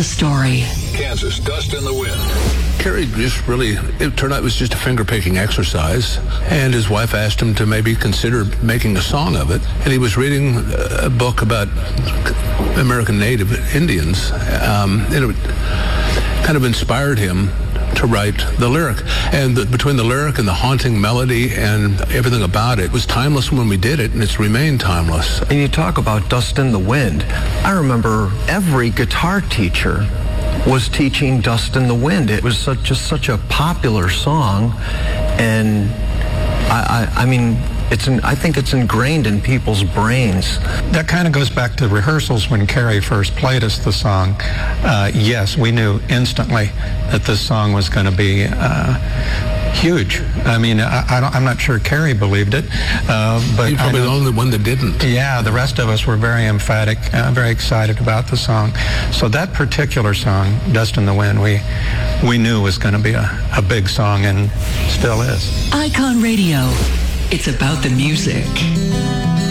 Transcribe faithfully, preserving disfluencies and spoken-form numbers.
Story. Kansas, Dust in the Wind. Carrie just really, it turned out it was just a finger-picking exercise, and his wife asked him to maybe consider making a song of it. And he was reading a book about American Native Indians, um, and it kind of inspired him to write the lyric. And the, between the lyric and the haunting melody and everything about it, it was timeless when we did it, and it's remained timeless. And you talk about Dust in the Wind. I remember every guitar teacher was teaching Dust in the Wind. It was such, just such a popular song, and I, I, I mean, it's an, I think it's ingrained in people's brains. That kind of goes back to rehearsals when Carrie first played us the song. Uh, yes, we knew instantly that this song was going to be uh, huge. I mean, I, I don't, I'm not sure Carrie believed it, uh, but you're probably the only one that didn't. Yeah, the rest of us were very emphatic, uh, very excited about the song. So that particular song, "Dust in the Wind," we we knew was going to be a, a big song, and still is. Icon Radio. It's about the music.